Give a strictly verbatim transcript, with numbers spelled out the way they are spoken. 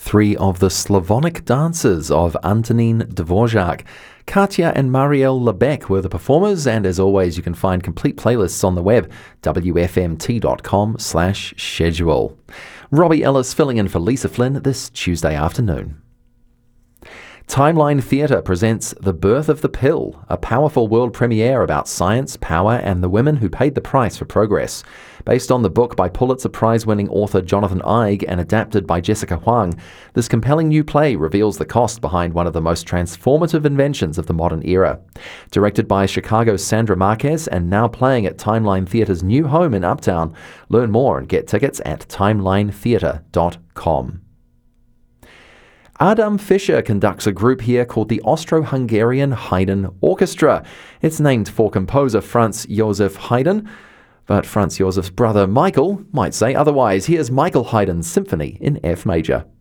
Three of the Slavonic dances of Antonin Dvorak. Katya and Marielle Lebec were the performers, and as always, you can find complete playlists on the web, w f m t dot com slash schedule. Robbie Ellis filling in for Lisa Flynn this Tuesday afternoon. Timeline Theatre presents The Birth of the Pill, a powerful world premiere about science, power, and the women who paid the price for progress. Based on the book by Pulitzer Prize-winning author Jonathan Eig and adapted by Jessica Huang, this compelling new play reveals the cost behind one of the most transformative inventions of the modern era. Directed by Chicago's Sandra Marquez and now playing at Timeline Theatre's new home in Uptown. Learn more and get tickets at timeline theatre dot com. Adam Fischer conducts a group here called the Austro-Hungarian Haydn Orchestra. It's named for composer Franz Joseph Haydn, but Franz Joseph's brother Michael might say otherwise. Here's Michael Haydn's Symphony in F major.